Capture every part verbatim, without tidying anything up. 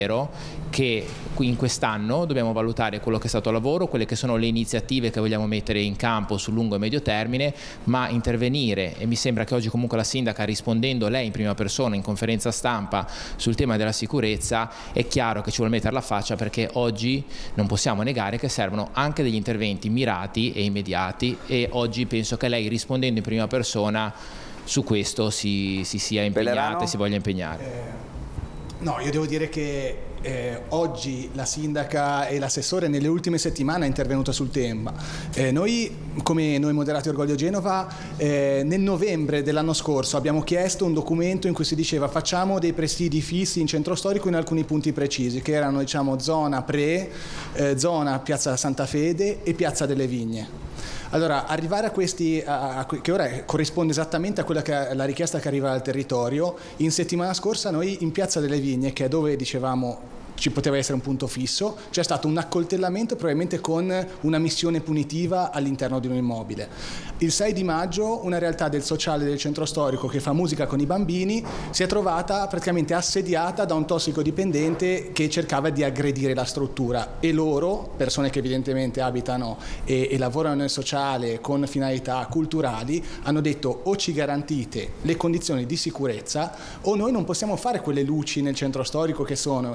che in quest'anno dobbiamo valutare quello che è stato il lavoro, quelle che sono le iniziative che vogliamo mettere in campo sul lungo e medio termine, ma intervenire, e mi sembra che oggi comunque la sindaca, rispondendo lei in prima persona in conferenza stampa sul tema della sicurezza, è chiaro che ci vuole mettere la faccia, perché oggi non possiamo negare che servono anche degli interventi mirati e immediati, e oggi penso che lei, rispondendo in prima persona, su questo si, si sia impegnata Pellerano? e si voglia impegnare. Eh, no, io devo dire che eh, oggi la sindaca e l'assessore nelle ultime settimane è intervenuta sul tema. Eh, noi, come Noi Moderati Orgoglio Genova, eh, nel novembre dell'anno scorso abbiamo chiesto un documento in cui si diceva: facciamo dei presidi fissi in centro storico in alcuni punti precisi, che erano, diciamo, zona Pre, eh, zona Piazza Santa Fede e Piazza delle Vigne. Allora, arrivare a questi, a, a, che ora corrisponde esattamente a quella che è la richiesta che arriva dal territorio, in settimana scorsa noi in Piazza delle Vigne, che è dove dicevamo ci poteva essere un punto fisso, c'è stato un accoltellamento probabilmente con una missione punitiva all'interno di un immobile. Il sei di maggio una realtà del sociale del centro storico che fa musica con i bambini si è trovata praticamente assediata da un tossicodipendente che cercava di aggredire la struttura, e loro, persone che evidentemente abitano e, e lavorano nel sociale con finalità culturali, hanno detto: o ci garantite le condizioni di sicurezza o noi non possiamo fare quelle luci nel centro storico che sono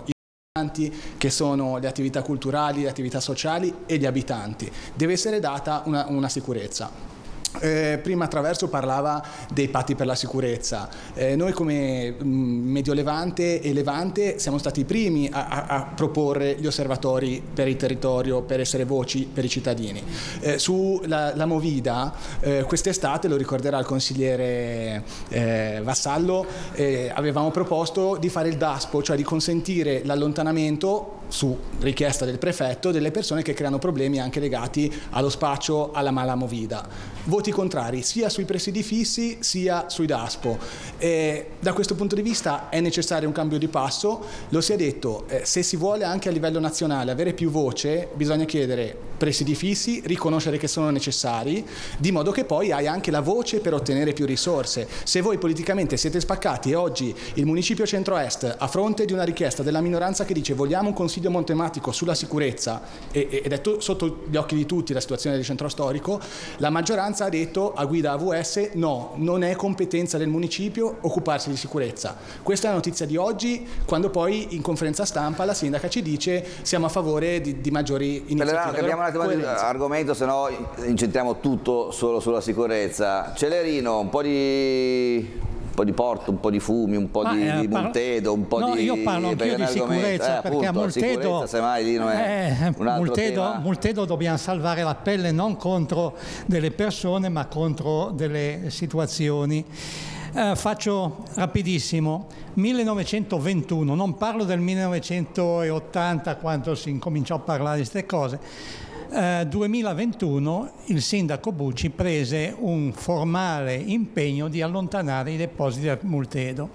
che sono le attività culturali, le attività sociali e gli abitanti. Deve essere data una, una sicurezza. Eh, prima Attraverso parlava dei patti per la sicurezza. Eh, noi come mh, Mediolevante e Levante siamo stati i primi a, a, a proporre gli osservatori per il territorio, per essere voci per i cittadini. Eh, su la, la Movida, eh, quest'estate, lo ricorderà il consigliere eh, Vassallo, eh, avevamo proposto di fare il DASPO, cioè di consentire l'allontanamento su richiesta del prefetto delle persone che creano problemi anche legati allo spaccio, alla mala movida. Voti contrari sia sui presidi fissi sia sui DASPO. Eh, da questo punto di vista è necessario un cambio di passo. Lo si è detto, eh, se si vuole anche a livello nazionale avere più voce, bisogna chiedere presidi fissi, riconoscere che sono necessari, di modo che poi hai anche la voce per ottenere più risorse. Se voi politicamente siete spaccati e oggi il municipio centro-est, a fronte di una richiesta della minoranza che dice vogliamo un consiglio montematico sulla sicurezza, ed è to- sotto gli occhi di tutti la situazione del centro storico, la maggioranza ha detto a guida A V S no, non è competenza del municipio occuparsi di sicurezza. Questa è la notizia di oggi, quando poi in conferenza stampa la sindaca ci dice siamo a favore di, di maggiori iniziative. Cambiamo un attimo di argomento, se no incentriamo tutto solo sulla sicurezza. Celerino, un po' di... un po' di Porto, un po' di Fumi, un po' Ma, di, eh, di parlo, Multedo, un po' no, di... io parlo anch'io di sicurezza, eh, perché appunto, a Multedo, semmai lì non è eh, un altro Multedo, tema. Multedo dobbiamo salvare la pelle non contro delle persone ma contro delle situazioni. Eh, faccio rapidissimo, millenovecentoventuno, non parlo del millenovecentottanta quando si incominciò a parlare di queste cose. Uh, duemilaventuno il sindaco Bucci prese un formale impegno di allontanare i depositi a Multedo.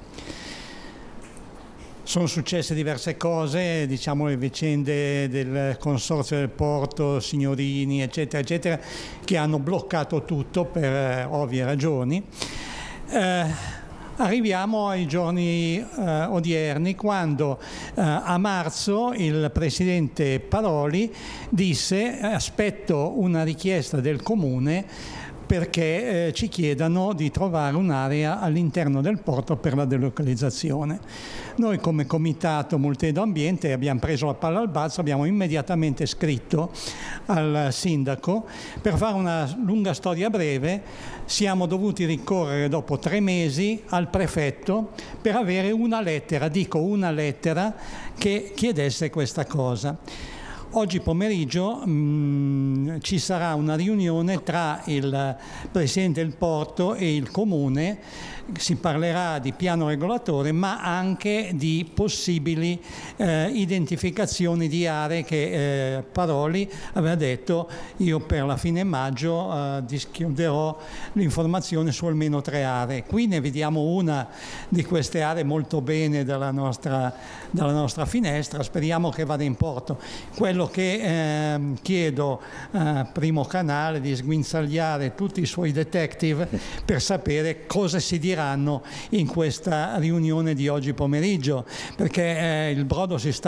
Sono successe diverse cose, diciamo le vicende del consorzio del porto, signorini, eccetera, eccetera, che hanno bloccato tutto per uh, ovvie ragioni. Uh, Arriviamo ai giorni eh, odierni, quando eh, a marzo il presidente Paroli disse aspetto una richiesta del comune perché eh, ci chiedano di trovare un'area all'interno del porto per la delocalizzazione. Noi come comitato Multedo Ambiente abbiamo preso la palla al balzo, abbiamo immediatamente scritto al sindaco. Per fare una lunga storia breve, siamo dovuti ricorrere dopo tre mesi al prefetto per avere una lettera, dico una lettera, che chiedesse questa cosa. Oggi pomeriggio mh, ci sarà una riunione tra il Presidente del Porto e il Comune, si parlerà di piano regolatore ma anche di possibili eh, identificazioni di aree che eh, Paroli aveva detto io per la fine maggio eh, dischiuderò l'informazione su almeno tre aree. Qui ne vediamo una di queste aree molto bene dalla nostra, dalla nostra finestra, speriamo che vada in porto. Quello che eh, chiedo a Primo Canale di sguinzagliare tutti i suoi detective per sapere cosa si diranno in questa riunione di oggi pomeriggio, perché eh, il brodo si sta